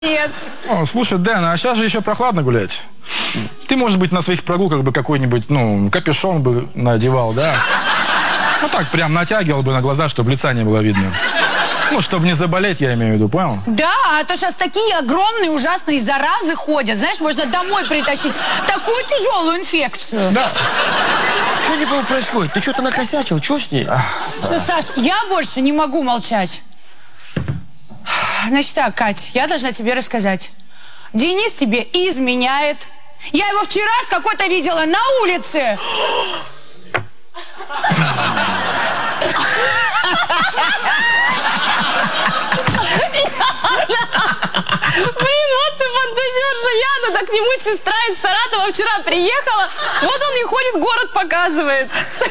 Нет. О, слушай, Дэн, а сейчас же еще прохладно гулять. Ты, может быть, на своих прогулках бы какой-нибудь, капюшон бы надевал, да? Ну так, прям натягивал бы на глаза, чтобы лица не было видно. Ну, чтобы не заболеть, я имею в виду, понял? Да, а то сейчас такие огромные ужасные заразы ходят. Знаешь, можно домой притащить такую тяжелую инфекцию. Да. Что не происходит? Ты что-то накосячил? Что с ней? Что, Саш, я больше не могу молчать. Значит так, Кать, я должна тебе рассказать. Денис тебе изменяет. Я его вчера с какой-то видела на улице. Блин, вот ты фантазерша Яна, да к нему сестра из Саратова вчера приехала, вот он и ходит, город показывает.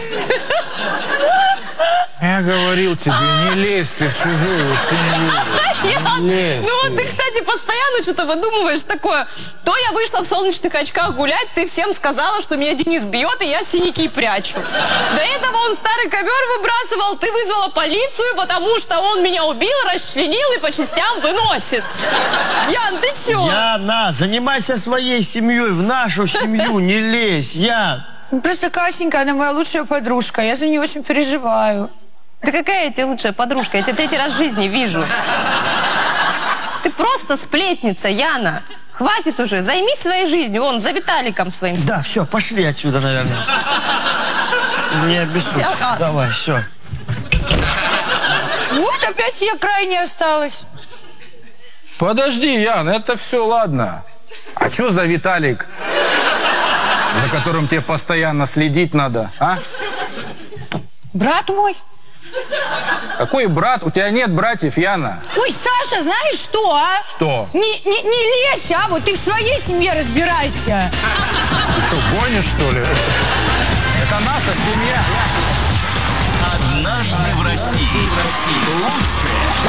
Я говорил тебе, не лезь ты в чужую семью. Не лезь Ну вот ты. ты, кстати, постоянно что-то выдумываешь такое. То я вышла в солнечных очках гулять, ты всем сказала, что меня Денис бьет, и я синяки прячу. До этого он старый ковер выбрасывал, ты вызвала полицию, потому что он меня убил, расчленил и по частям выносит. Ян, ты чё? Яна, занимайся своей семьей, в нашу семью не лезь, Ян. Просто Катенька, она моя лучшая подружка. Я за нее очень переживаю. Да какая я тебе лучшая подружка? Я тебя третий раз в жизни вижу. Ты просто сплетница, Яна. Хватит уже, займись своей жизнью. Вон, за Виталиком своим. Да, все, пошли отсюда, наверное. Не обессудь. Давай, все. Вот опять я крайне осталась. Подожди, Ян, это все ладно. А что за Виталик, за которым тебе постоянно следить надо, а? Брат мой. Какой брат? У тебя нет братьев, Яна. Ой, Саша, знаешь что, а? Что? Не лезь, а? Вот ты в своей семье разбирайся. Ты что, гонишь, что ли? Это наша семья. Однажды в России. Лучшее